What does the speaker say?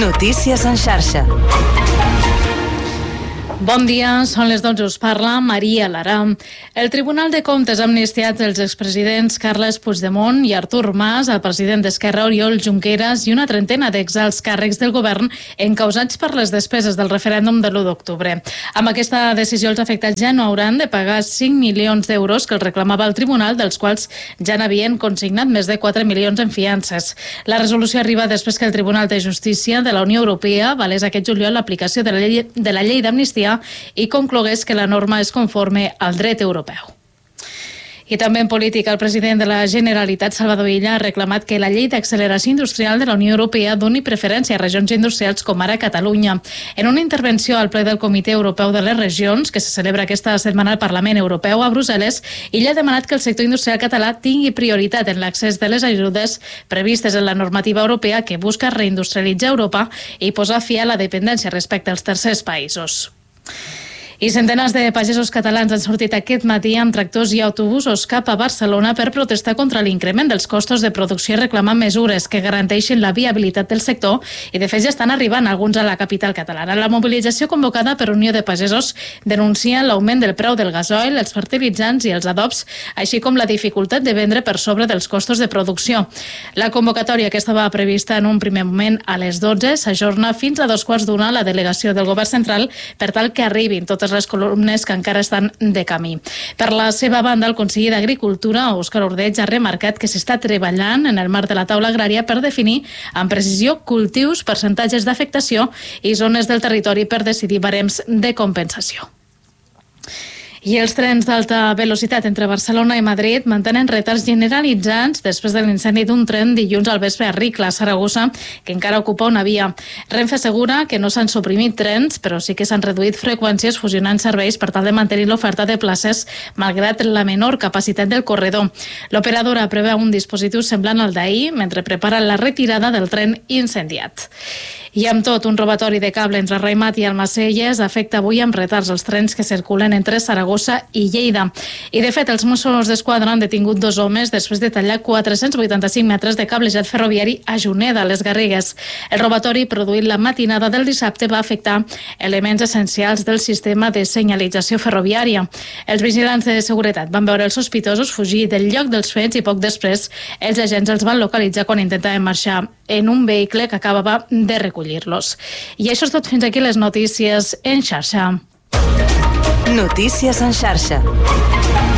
Notícies en xarxa. Bon dia, són les 12, us parla Maria Lara. El Tribunal de Comptes ha amnistiat els expresidents Carles Puigdemont i Artur Mas, el president d'Esquerra Oriol Junqueras i una trentena d'exalts càrrecs del govern encausats per les despeses del referèndum de l'1 d'octubre. Amb aquesta decisió els afectats ja no hauran de pagar 5 milions d'euros que els reclamava el Tribunal, dels quals ja n'havien consignat més de 4 milions en fiances. La resolució arriba després que el Tribunal de Justícia de la Unió Europea valés aquest juliol l'aplicació de la llei d'amnistia i conclogués que la norma és conforme al dret europeu. I també en política, el president de la Generalitat, Salvador Illa, ha reclamat que la llei d'acceleració industrial de la Unió Europea doni preferència a regions industrials com ara Catalunya. En una intervenció al ple del Comitè Europeu de les Regions, que se celebra aquesta setmana al Parlament Europeu a Brussel·les, Illa ha demanat que el sector industrial català tingui prioritat en l'accés de les ajudes previstes en la normativa europea que busca reindustrialitzar Europa i posar fi a la dependència respecte als tercers països. I centenars de pagesos catalans han sortit aquest matí amb tractors i autobusos cap a Barcelona per protestar contra l'increment dels costos de producció i reclamar mesures que garanteixin la viabilitat del sector i de fet ja estan arribant alguns a la capital catalana. La mobilització convocada per Unió de Pagesos denuncia l'augment del preu del gasoil, els fertilitzants i els adobs, així com la dificultat de vendre per sobre dels costos de producció. La convocatòria, que estava prevista en un primer moment a les 12, s'ajorna fins a 2:15 a la delegació del Govern Central per tal que arribin totes les columnes que encara estan de camí. Per la seva banda, el conseller d'Agricultura, Òscar Ordeig, ha remarcat que s'està treballant en el marc de la taula agrària per definir amb precisió cultius, percentatges d'afectació i zones del territori per decidir barems de compensació. I els trens d'alta velocitat entre Barcelona i Madrid mantenen retards generalitzats després de l'incendi d'un tren dilluns al vespre a Ricla, a Saragossa, que encara ocupa una via. Renfe assegura que no s'han suprimit trens, però sí que s'han reduït freqüències fusionant serveis per tal de mantenir l'oferta de places malgrat la menor capacitat del corredor. L'operadora preveu un dispositiu semblant al d'ahir mentre prepara la retirada del tren incendiat. I amb tot, un robatori de cable entre Raimat i Almacelles afecta avui amb retards els trens que circulen entre Saragossa i Lleida. I de fet, els Mossos d'Esquadra han detingut 2 homes després de tallar 485 metres de cablejat ferroviari a Juneda, a les Garrigues. El robatori, produït la matinada del dissabte, va afectar elements essencials del sistema de senyalització ferroviària. Els vigilants de seguretat van veure els sospitosos fugir del lloc dels fets i poc després els agents els van localitzar quan intentaven marxar en un vehicle que acabava de recollir-los. I això és tot, fins aquí les notícies en xarxa. Notícies en xarxa.